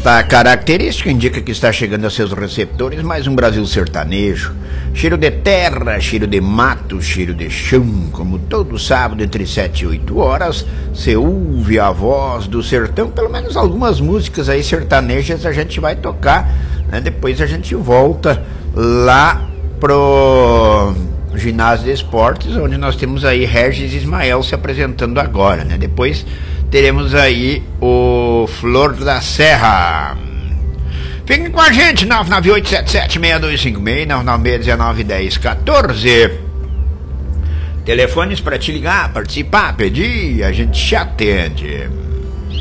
Esta característica indica que está chegando a seus receptores mais um Brasil sertanejo. Cheiro de terra, cheiro de mato, cheiro de chão. Como todo sábado entre 7 e 8 horas, você ouve a voz do sertão. Pelo menos algumas músicas aí sertanejas a gente vai tocar, né? Depois a gente volta lá pro ginásio de esportes, onde nós temos aí Regis Ismael se apresentando agora, né? Depois teremos aí o Flor da Serra. Fiquem com a gente, 998776256, 996191014. Telefones para te ligar, participar, pedir, a gente te atende.